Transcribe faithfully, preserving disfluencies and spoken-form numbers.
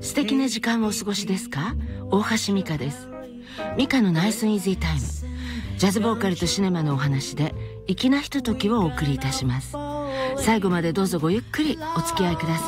素敵な時間をお過ごしですか？大橋美香です。美香のナイスイージータイム、ジャズボーカルとシネマのお話で粋なひとときをお送りいたします。最後までどうぞごゆっくりお付き合いください。